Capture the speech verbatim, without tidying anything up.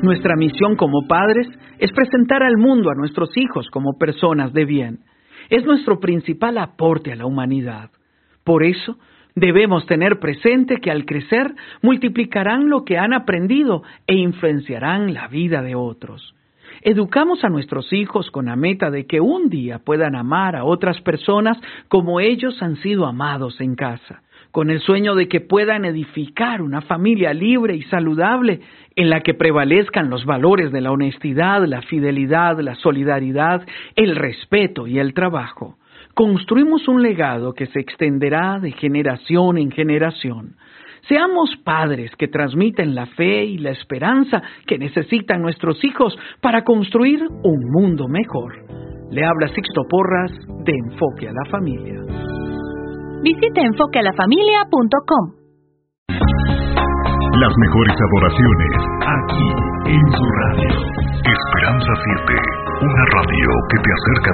Nuestra misión como padres es presentar al mundo a nuestros hijos como personas de bien. Es nuestro principal aporte a la humanidad. Por eso, debemos tener presente que al crecer multiplicarán lo que han aprendido e influenciarán la vida de otros. Educamos a nuestros hijos con la meta de que un día puedan amar a otras personas como ellos han sido amados en casa, con el sueño de que puedan edificar una familia libre y saludable en la que prevalezcan los valores de la honestidad, la fidelidad, la solidaridad, el respeto y el trabajo. Construimos un legado que se extenderá de generación en generación. Seamos padres que transmiten la fe y la esperanza que necesitan nuestros hijos para construir un mundo mejor. Le habla Sixto Porras de Enfoque a la Familia. Visite enfoque a la familia punto com. Las mejores adoraciones aquí en su radio. Esperanza siete, una radio que te acerca